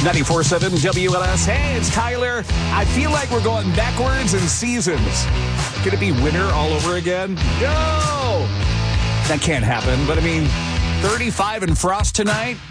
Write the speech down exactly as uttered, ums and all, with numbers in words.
ninety-four point seven W L S. Hey, it's Tyler. I feel like we're going backwards in seasons. Could it be winter all over again? No! That can't happen. But, I mean, thirty-five and frost tonight?